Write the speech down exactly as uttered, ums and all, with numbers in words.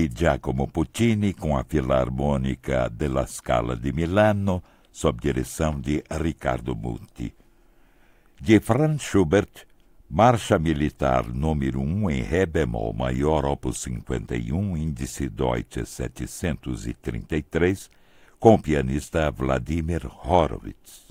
di Giacomo Puccini com a Filarmônica della Scala de Milano, sob direção de Ricardo Muti. De Franz Schubert, Marcha Militar número um em Ré bemol maior, opus cinquenta e um, índice Deutsche setecentos e trinta e três, com o pianista Vladimir Horowitz.